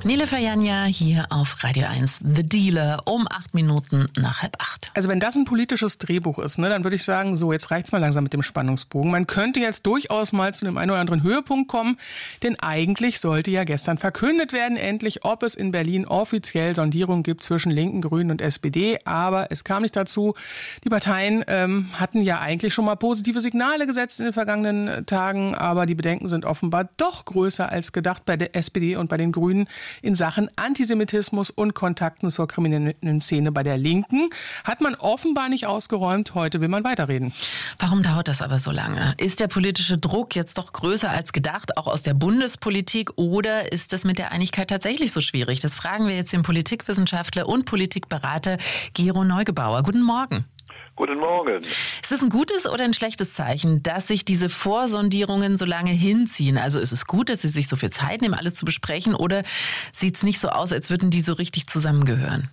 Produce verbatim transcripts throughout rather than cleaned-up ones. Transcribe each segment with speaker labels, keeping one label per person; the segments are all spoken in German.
Speaker 1: Nele Fajania hier auf Radio eins, The Dealer, um acht Minuten nach halb acht.
Speaker 2: Also wenn das ein politisches Drehbuch ist, ne, dann würde ich sagen, so, jetzt reicht's mal langsam mit dem Spannungsbogen. Man könnte jetzt durchaus mal zu dem einen oder anderen Höhepunkt kommen, denn eigentlich sollte ja gestern verkündet werden, endlich, ob es in Berlin offiziell Sondierungen gibt zwischen Linken, Grünen und S P D, aber es kam nicht dazu. Die Parteien ähm, hatten ja eigentlich schon mal positive Signale gesetzt in den vergangenen Tagen, aber die Bedenken sind offenbar doch größer als gedacht bei der S P D und bei den Grünen in Sachen Antisemitismus und Kontakten zur kriminellen Szene bei der Linken. Hat man offenbar nicht ausgeräumt. Heute will man weiterreden.
Speaker 1: Warum dauert das aber so lange? Ist der politische Druck jetzt doch größer als gedacht, auch aus der Bundespolitik, oder ist das mit der Einigkeit tatsächlich so schwierig? Das fragen wir jetzt den Politikwissenschaftler und Politikberater Gero Neugebauer. Guten Morgen.
Speaker 3: Guten Morgen.
Speaker 1: Ist es ein gutes oder ein schlechtes Zeichen, dass sich diese Vorsondierungen so lange hinziehen? Also ist es gut, dass Sie sich so viel Zeit nehmen, alles zu besprechen, oder sieht es nicht so aus, als würden die so richtig zusammengehören?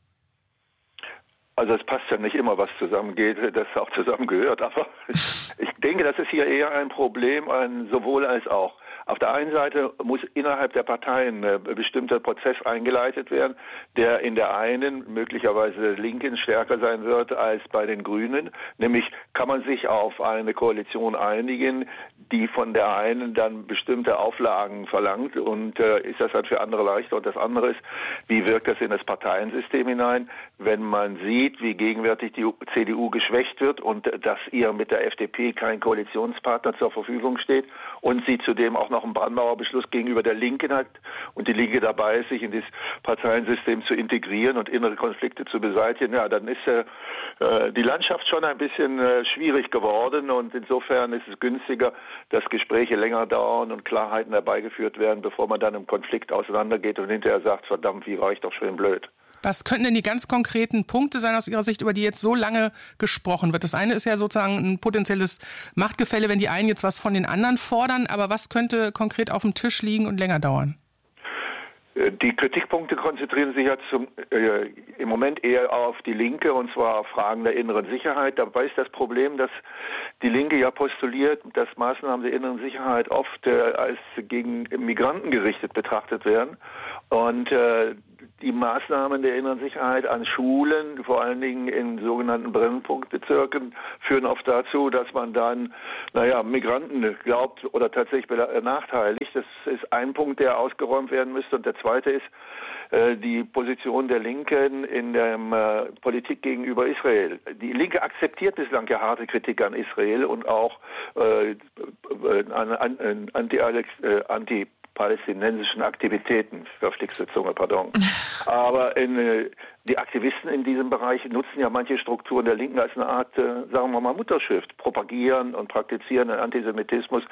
Speaker 3: Also es passt ja nicht immer, was zusammengeht, das auch zusammengehört. Aber ich denke, das ist hier eher ein Problem, ein sowohl als auch. Auf der einen Seite muss innerhalb der Parteien ein bestimmter Prozess eingeleitet werden, der in der einen, möglicherweise Linken, stärker sein wird als bei den Grünen. Nämlich kann man sich auf eine Koalition einigen, die von der einen dann bestimmte Auflagen verlangt, und äh, ist das dann für andere leichter? Und das andere ist, wie wirkt das in das Parteiensystem hinein, wenn man sieht, wie gegenwärtig die C D U geschwächt wird und äh, dass ihr mit der F D P kein Koalitionspartner zur Verfügung steht und sie zudem auch noch einen Brandmauerbeschluss gegenüber der Linken hat und die Linke dabei ist, sich in das Parteiensystem zu integrieren und innere Konflikte zu beseitigen, ja, dann ist äh, die Landschaft schon ein bisschen äh, schwierig geworden, und insofern ist es günstiger, dass Gespräche länger dauern und Klarheiten herbeigeführt werden, bevor man dann im Konflikt auseinandergeht und hinterher sagt, verdammt, wie war ich doch schön blöd.
Speaker 2: Was könnten denn die ganz konkreten Punkte sein aus Ihrer Sicht, über die jetzt so lange gesprochen wird? Das eine ist ja sozusagen ein potenzielles Machtgefälle, wenn die einen jetzt was von den anderen fordern. Aber was könnte konkret auf dem Tisch liegen und länger dauern?
Speaker 3: Die Kritikpunkte konzentrieren sich ja zum, äh, im Moment eher auf die Linke, und zwar auf Fragen der inneren Sicherheit. Dabei ist das Problem, dass die Linke ja postuliert, dass Maßnahmen der inneren Sicherheit oft äh, als gegen Migranten gerichtet betrachtet werden. Und äh, die Maßnahmen der inneren Sicherheit an Schulen, vor allen Dingen in sogenannten Brennpunktbezirken, führen oft dazu, dass man dann, naja, Migranten glaubt oder tatsächlich benachteiligt. Das ist ein Punkt, der ausgeräumt werden müsste. Und der zweite ist äh, die Position der Linken in der äh, Politik gegenüber Israel. Die Linke akzeptiert bislang ja harte Kritik an Israel und auch äh, an, an, anti, äh, anti palästinensischen Aktivitäten, verflixte Zunge, pardon. Aber in, äh, die Aktivisten in diesem Bereich nutzen ja manche Strukturen der Linken als eine Art, äh, sagen wir mal, Mutterschrift, propagieren und praktizieren einen Antisemitismus,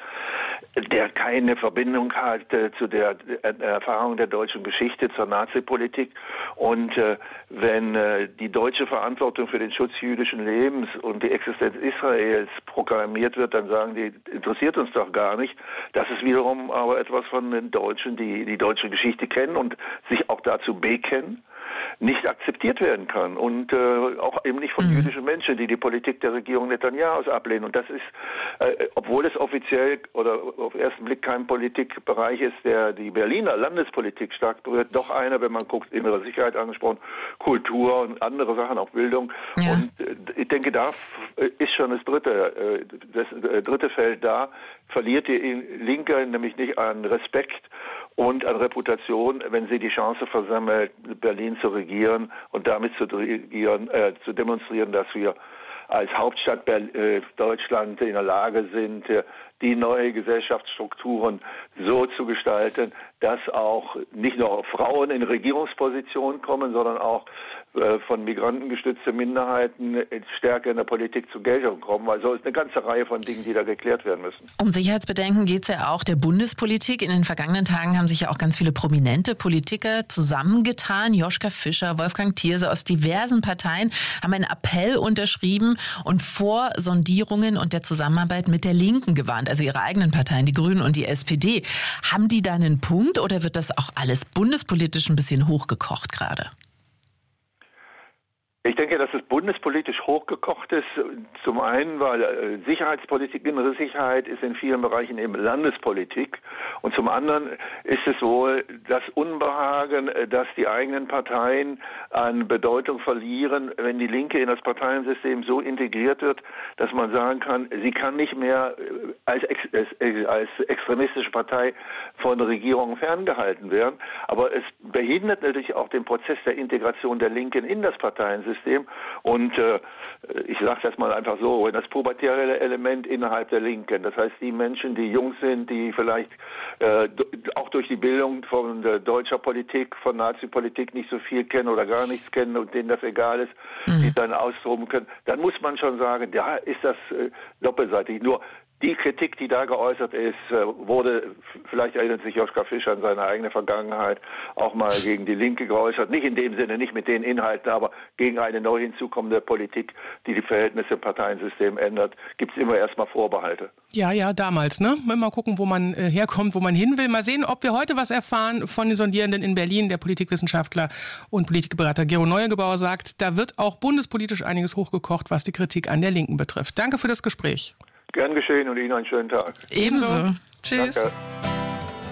Speaker 3: der keine Verbindung hat äh, zu der äh, Erfahrung der deutschen Geschichte, zur Nazipolitik. Und äh, wenn äh, die deutsche Verantwortung für den Schutz jüdischen Lebens und die Existenz Israels proklamiert wird, dann sagen die, interessiert uns doch gar nicht. Das ist wiederum aber etwas von den Deutschen, die die deutsche Geschichte kennen und sich auch dazu bekennen, nicht akzeptiert werden kann, und äh, auch eben nicht von mhm. jüdischen Menschen, die die Politik der Regierung Netanyahu ablehnen. Und das ist, äh, obwohl es offiziell oder auf den ersten Blick kein Politikbereich ist, der die Berliner Landespolitik stark berührt, doch einer, wenn man guckt, innere Sicherheit angesprochen, Kultur und andere Sachen, auch Bildung. Ja. Und äh, ich denke, da ist schon das dritte, äh, das äh, dritte Feld da, verliert die Linke nämlich nicht an Respekt und an Reputation, wenn sie die Chance versammelt, Berlin zu regieren und damit zu, regieren, äh, zu demonstrieren, dass wir als Hauptstadt äh, Deutschland in der Lage sind, äh, die neue Gesellschaftsstrukturen so zu gestalten, dass auch nicht nur Frauen in Regierungspositionen kommen, sondern auch äh, von Migranten gestützte Minderheiten stärker in der Politik zur Geltung kommen. Also es ist eine ganze Reihe von Dingen, die da geklärt werden müssen.
Speaker 1: Um Sicherheitsbedenken geht es ja auch der Bundespolitik. In den vergangenen Tagen haben sich ja auch ganz viele prominente Politiker zusammengetan. Joschka Fischer, Wolfgang Thierse aus diversen Parteien haben einen Appell unterschrieben und vor Sondierungen und der Zusammenarbeit mit der Linken gewarnt. Also ihre eigenen Parteien, die Grünen und die S P D. Haben die da einen Punkt, oder wird das auch alles bundespolitisch ein bisschen hochgekocht gerade?
Speaker 3: Ich denke, dass es bundespolitisch hochgekocht ist. Zum einen, weil äh, Sicherheitspolitik, innere Sicherheit ist in vielen Bereichen eben Landespolitik. Und zum anderen ist es wohl das Unbehagen, äh, dass die eigenen Parteien an Bedeutung verlieren, wenn die Linke in das Parteiensystem so integriert wird, dass man sagen kann, sie kann nicht mehr äh, als, ex äh, als extremistische Partei von Regierungen ferngehalten werden. Aber es behindert natürlich auch den Prozess der Integration der Linken in das Parteiensystem. Und äh, ich sage das mal einfach so, das pubertäre Element innerhalb der Linken, das heißt die Menschen, die jung sind, die vielleicht äh, auch durch die Bildung von äh, deutscher Politik, von Nazi-Politik nicht so viel kennen oder gar nichts kennen und denen das egal ist, mhm. die dann austoben können, dann muss man schon sagen, ja, ist das äh, doppelseitig. Nur die Kritik, die da geäußert ist, wurde, vielleicht erinnert sich Joschka Fischer an seine eigene Vergangenheit, auch mal gegen die Linke geäußert. Nicht in dem Sinne, nicht mit den Inhalten, aber gegen eine neu hinzukommende Politik, die die Verhältnisse im Parteiensystem ändert, gibt es immer erstmal Vorbehalte.
Speaker 2: Ja, ja, damals, ne? Mal gucken, wo man äh, herkommt, wo man hin will. Mal sehen, ob wir heute was erfahren von den Sondierenden in Berlin. Der Politikwissenschaftler und Politikberater Gero Neugebauer sagt, da wird auch bundespolitisch einiges hochgekocht, was die Kritik an der Linken betrifft. Danke für das Gespräch.
Speaker 3: Gern geschehen und Ihnen einen schönen Tag.
Speaker 1: Ebenso. Tschüss.
Speaker 3: Danke.